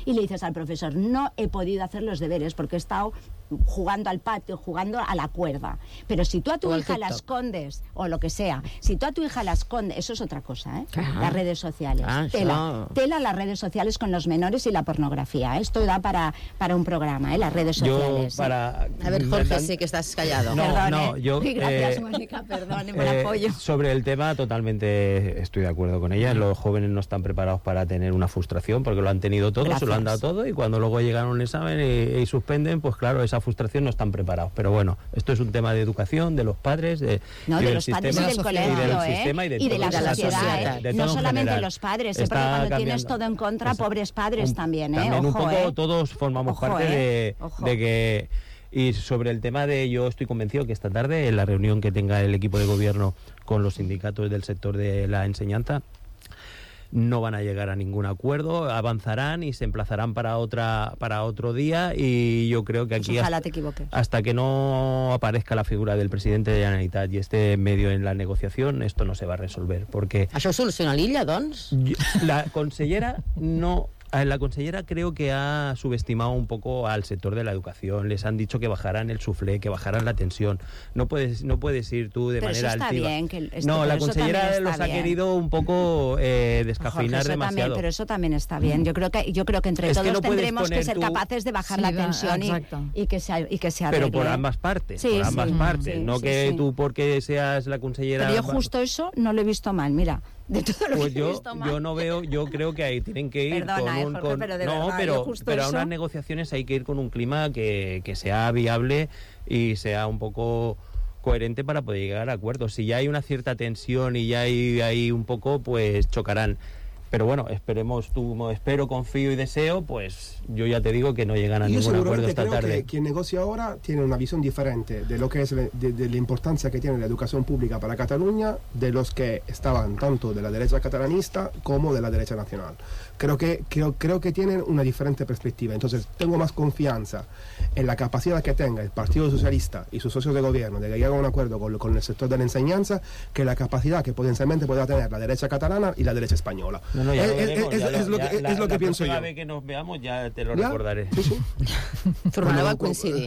y le dices al profesor, no he podido hacer los deberes porque he estado jugando al patio, jugando a la cuerda. Pero si tú a tu hija la escondes, o lo que sea, si tú a tu hija la escondes, eso es otra cosa, ¿eh? Las redes sociales. Tela las redes sociales con los menores y la pornografía, ¿eh? Esto da para un programa, ¿eh? Las redes sociales. A ver, Jorge, sí que estás callado. Gracias, Mónica, perdón por el apoyo. Sobre el tema, totalmente estoy de acuerdo con ella. Los jóvenes no están preparados para tener una frustración, porque lo han tenido todo, se lo han dado todo, y cuando luego llegan a un examen y suspenden, pues claro, esa frustración no están preparados. Pero bueno, esto es un tema de educación, de los padres, de los padres y del colegio, y del sistema y de la sociedad, no solamente los padres, porque cuando tienes todo en contra, pobres padres también, también un poco todos formamos parte de que. Y sobre el tema de, yo estoy convencido que esta tarde, en la reunión que tenga el equipo de gobierno con los sindicatos del sector de la enseñanza, no van a llegar a ningún acuerdo, avanzarán y se emplazarán para otro día, y yo creo que aquí hasta que no aparezca la figura del presidente de la Generalitat y esté en medio en la negociación, esto no se va a resolver, porque... ¿Això ho soluciona l'Illa, doncs? La consellera no... La consellera creo que ha subestimado un poco al sector de la educación. Les han dicho que bajaran el suflé, que bajaran la tensión. No puedes ir tú de manera altiva. No, la consellera los ha querido un poco descafeinar demasiado. Pero eso también está bien. Yo creo que entre todos tendremos que ser capaces de bajar la tensión y que se arregle. Pero por ambas partes, no que tú porque seas la consellera... Pero yo justo eso no lo he visto mal, mira. De todo lo pues que he visto mal. Yo no veo, yo creo que ahí tienen que ir pero a unas negociaciones hay que ir con un clima que sea viable y sea un poco coherente para poder llegar a acuerdos. Si ya hay una cierta tensión y ya hay un poco, pues chocarán. Pero bueno, espero, confío y deseo, pues yo ya te digo que no llegan a ningún acuerdo esta tarde. Creo que quien negocia ahora tiene una visión diferente de lo que es de la importancia que tiene la educación pública para Cataluña, de los que estaban tanto de la derecha catalanista como de la derecha nacional. Creo que tienen una diferente perspectiva. Entonces tengo más confianza en la capacidad que tenga el Partido Socialista y sus socios de gobierno de llegar a un acuerdo con el sector de la enseñanza, que la capacidad que potencialmente pueda tener la derecha catalana y la derecha española. Es lo que pienso yo. La vez que nos veamos ja te lo recordaré. Tornareu a coincidir.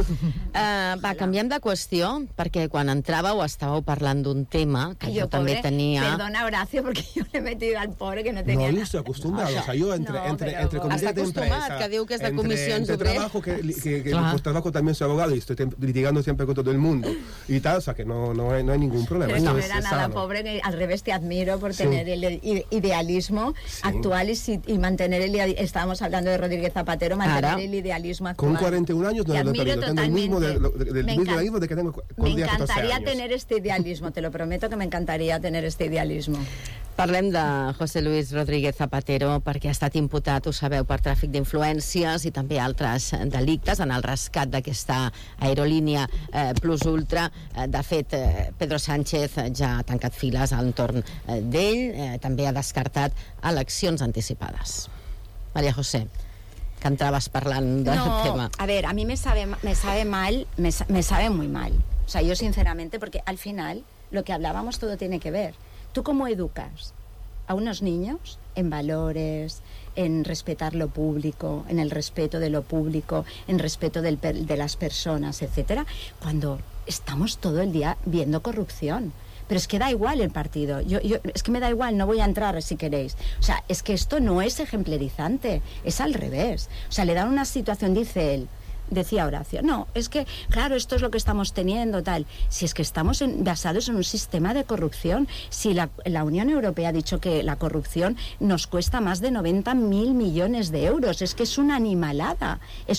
Canviem de qüestió, perquè quan entràveu estàveu parlant d'un tema que jo també tenia... Perdona, Horacio, porque yo le he metido al pobre que no tenía... No, estoy acostumbrado. O sea, yo entre comités de empresa... que diu que és de comissions entre trabajo, que pues trabajo también soy abogado y estoy litigando siempre con todo el mundo y tal, o sea, que no hay ningún problema. Pero no era nada pobre, al revés, te admiro por tener el idealismo actual y mantener estábamos hablando de Rodríguez Zapatero, mantener el idealismo actual. Con 41 años no lo he perdido, tengo el mismo idealismo de que tengo me encantaría tener este idealismo, te lo prometo que me encantaría tener este idealismo. Parlem de José Luis Rodríguez Zapatero perquè ha estat imputat, ho sabeu, per tràfic d'influències i també altres delictes en el rescat d'aquesta aerolínia Plus Ultra. De fet, Pedro Sánchez ja ha tancat files a l'entorn d'ell, també ha descartat eleccions anticipades. María José, que entraves parlant del tema. A ver, a mí me sabe mal, me sabe muy mal. O sea, yo sinceramente, porque al final lo que hablábamos todo tiene que ver. ¿Tú cómo educas a unos niños en valores, en respetar lo público, en el respeto de lo público, en respeto de las personas, etcétera, cuando estamos todo el día viendo corrupción? Pero es que da igual el partido, es que me da igual, no voy a entrar si queréis. O sea, es que esto no es ejemplarizante, es al revés. O sea, le dan una situación, dice él, decía Horacio, no, es que, claro, esto es lo que estamos teniendo, tal. Si es que estamos basados en un sistema de corrupción, si la Unión Europea ha dicho que la corrupción nos cuesta más de 90.000 millones de euros, es que es una animalada.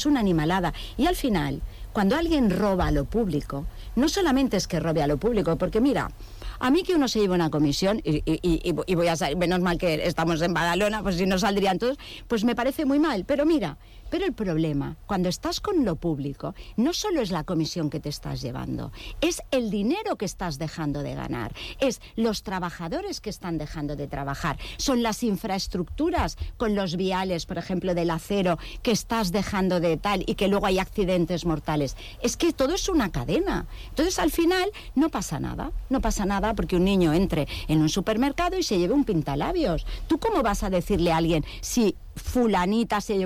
Y al final, cuando alguien roba a lo público, no solamente es que robe a lo público, porque mira, a mí que uno se lleve una comisión y voy a salir, menos mal que estamos en Badalona, pues si no saldrían todos, pues me parece muy mal, pero mira, pero el problema, cuando estás con lo público, no solo es la comisión que te estás llevando, es el dinero que estás dejando de ganar, es los trabajadores que están dejando de trabajar, son las infraestructuras con los viales, por ejemplo, del acero, que estás dejando de tal y que luego hay accidentes mortales. Es que todo es una cadena. Entonces, al final, no pasa nada porque un niño entre en un supermercado y se lleve un pintalabios. ¿Tú cómo vas a decirle a alguien si fulanita se llevó